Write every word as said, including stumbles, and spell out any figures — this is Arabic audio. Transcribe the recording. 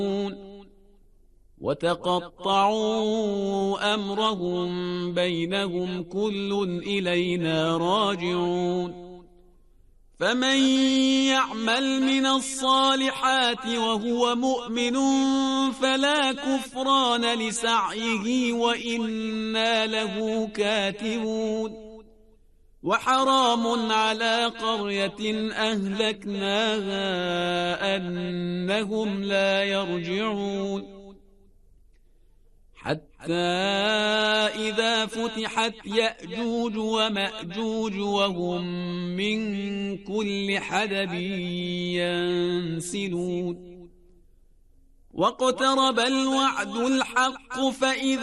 وتقطعوا أمرهم بينهم كل إلينا راجعون فمن يعمل من الصالحات وهو مؤمن فلا كفران لسعيه وإنا له كاتبون وحرام على قرية أهلكناها أنهم لا يرجعون حتى إذا فتحت يأجوج ومأجوج وهم من كل حدب ينسلون واقترب الوعد الحق فإذا